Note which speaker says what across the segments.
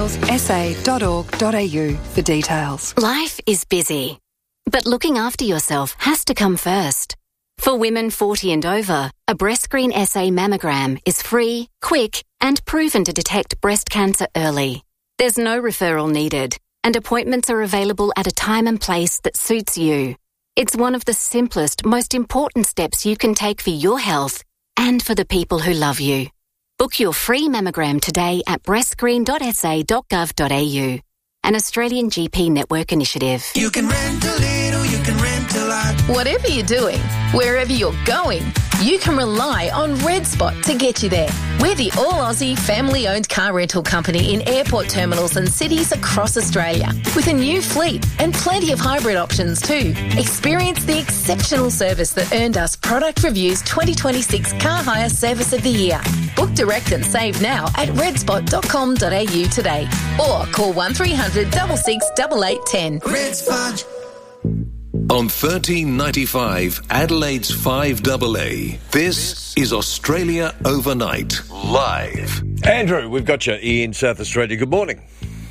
Speaker 1: sa.org.au for details.
Speaker 2: Life is busy, but looking after yourself has to come first. For women 40 and over, a BreastScreen SA mammogram is free, quick, and proven to detect breast cancer early. There's no referral needed, and appointments are available at a time and place that suits you. It's one of the simplest, most important steps you can take for your health and for the people who love you. Book your free mammogram today at breastscreen.sa.gov.au, an Australian GP network initiative.
Speaker 3: You can rent a little, you can rent a lot.
Speaker 4: Whatever you're doing, wherever you're going, you can rely on Red Spot to get you there. We're the all-Aussie, family-owned car rental company in airport terminals and cities across Australia, with a new fleet and plenty of hybrid options too. Experience the exceptional service that earned us Product Review's 2026 Car Hire Service of the Year. Book direct and save now at redspot.com.au today, or call 1300 66 8810.
Speaker 3: Red Spot.
Speaker 5: On 1395 Adelaide's 5AA, this is Australia Overnight, live.
Speaker 6: Andrew, we've got you in South Australia. Good morning.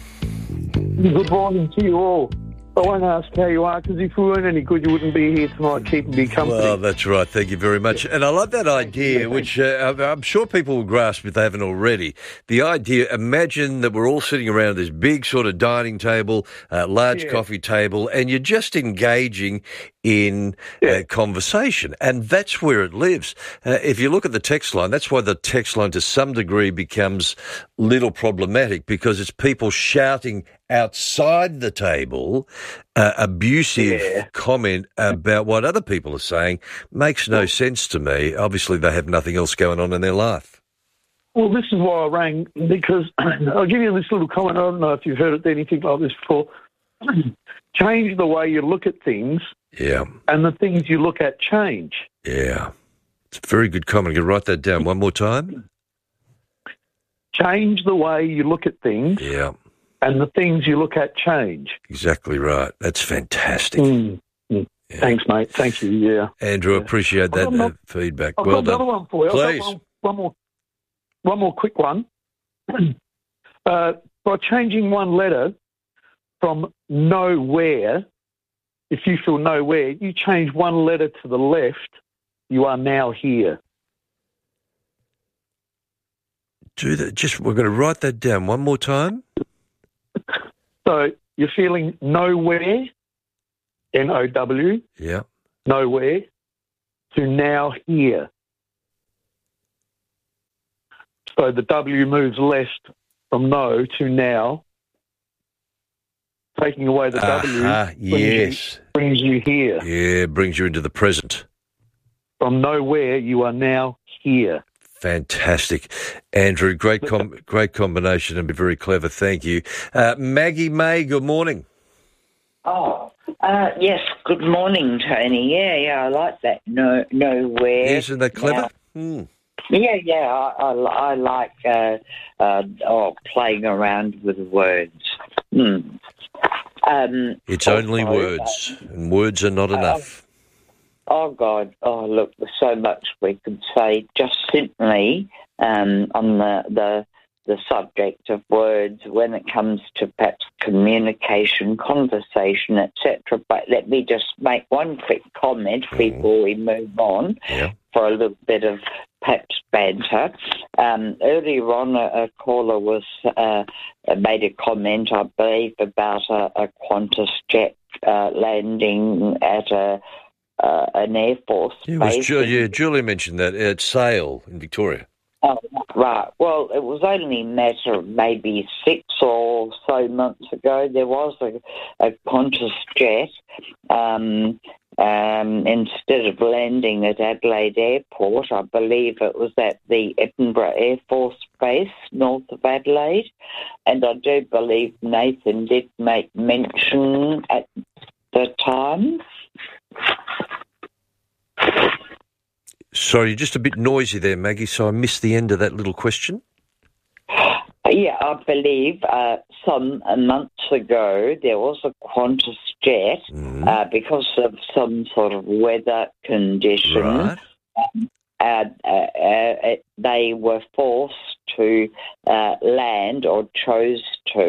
Speaker 7: Good morning to you all. I won't ask how you are, because if we weren't any good, you wouldn't be here tonight keeping me company.
Speaker 6: Well, that's right. Thank you very much. And I like that idea, which I'm sure people will grasp if they haven't already. The idea, imagine that we're all sitting around this big sort of dining table, large coffee table, and you're just engaging in conversation. And that's where it lives. If you look at the text line, that's why the text line to some degree becomes little problematic, because it's people shouting outside the table, abusive comment about what other people are saying makes no sense to me. Obviously, they have nothing else going on in their life.
Speaker 7: Well, this is why I rang, because I'll give you this little comment. I don't know if you've heard anything like this before. Change the way you look at things, and the things you look at change. Yeah.
Speaker 6: It's a very good comment. You can write that down one more time.
Speaker 7: Change the way you look at things. And the things you look at change.
Speaker 6: Exactly right. That's fantastic.
Speaker 7: Yeah. Thanks, mate. Thank you,
Speaker 6: Andrew, appreciate that feedback.
Speaker 7: I've
Speaker 6: Well
Speaker 7: got
Speaker 6: done.
Speaker 7: another one for you.
Speaker 6: Please.
Speaker 7: I've got one more quick one. By changing one letter from nowhere, if you feel nowhere, you change one letter to the left, you are now here.
Speaker 6: Do that. We're going to write that down one more time.
Speaker 7: So you're feeling nowhere, N-O-W, nowhere, to now here. So the W moves left from no to now, taking away the W brings you here.
Speaker 6: Yeah, brings you into the present.
Speaker 7: From nowhere, you are now here.
Speaker 6: Fantastic. Andrew, great combination and very clever. Thank you. Maggie May, good morning.
Speaker 8: Yes, good morning, Tony. Yeah, I like that. Nowhere.
Speaker 6: Isn't that clever?
Speaker 8: I like playing around with words.
Speaker 6: It's only words, and words are not enough.
Speaker 8: Oh, God. Oh, look, there's so much we could say just simply on the subject of words when it comes to perhaps communication, conversation, etc. But let me just make one quick comment before we move on for a little bit of perhaps banter. Earlier on, a caller made a comment, I believe, about a Qantas jet landing at an Air Force base.
Speaker 6: Julie mentioned that at Sale in Victoria.
Speaker 8: Oh, right. Well, it was only a matter of maybe 6 or so months ago. There was a Qantas jet. Instead of landing at Adelaide Airport, I believe it was at the Edinburgh Air Force Base, north of Adelaide. And I do believe Nathan did make mention at the time.
Speaker 6: Sorry, you're just a bit noisy there, Maggie, so I missed the end of that little question.
Speaker 8: Yeah, I believe some months ago there was a Qantas jet because of some sort of weather condition.
Speaker 6: Right.
Speaker 8: They were forced to land or chose to